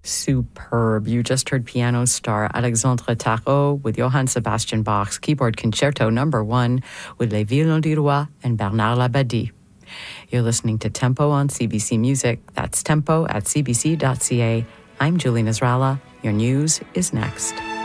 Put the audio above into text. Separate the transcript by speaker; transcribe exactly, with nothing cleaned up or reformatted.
Speaker 1: Superb. You just heard piano star Alexandre Tarot with Johann Sebastian Bach's Keyboard Concerto number one with Les Violons du Roi and Bernard Labadie. You're listening to Tempo on C B C Music. That's tempo at c b c dot c a. I'm Julie Nasrallah. Your news is next.